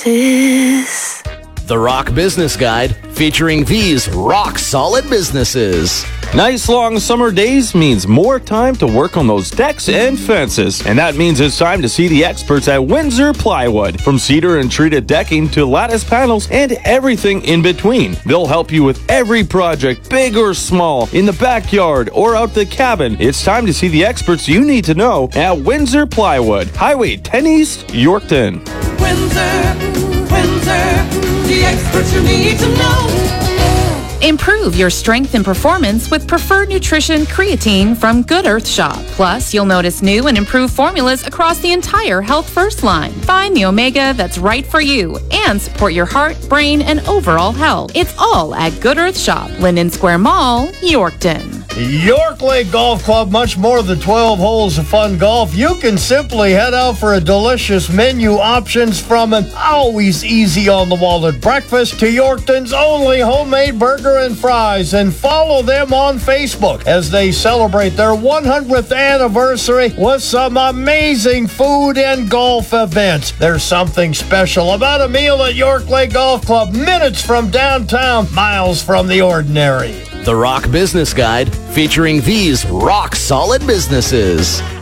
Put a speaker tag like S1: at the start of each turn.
S1: This.
S2: The Rock Business Guide, featuring these rock-solid businesses.
S3: Nice long summer days means more time to work on those decks and fences. And that means it's time to see the experts at Windsor Plywood. From cedar and treated decking to lattice panels and everything in between. They'll help you with every project, big or small, in the backyard or out the cabin. It's time to see the experts you need to know at Windsor Plywood, Highway 10 East, Yorkton.
S4: Windsor, the experts you need to know.
S5: Improve your strength and performance with Preferred Nutrition Creatine from Good Earth Shop. Plus, you'll notice new and improved formulas across the entire Health First line. Find the omega that's right for you and support your heart, brain, and overall health. It's all at Good Earth Shop, Linden Square Mall, Yorkton.
S6: York Lake Golf Club, much more than 12 holes of fun golf. You can simply head out for a delicious menu options from an always easy on the wallet breakfast to Yorkton's only homemade burger and fries, and follow them on Facebook as they celebrate their 100th anniversary with some amazing food and golf events. There's something special about a meal at York Lake Golf Club, minutes from downtown, miles from the ordinary.
S2: The Rock Business Guide, featuring these rock-solid businesses.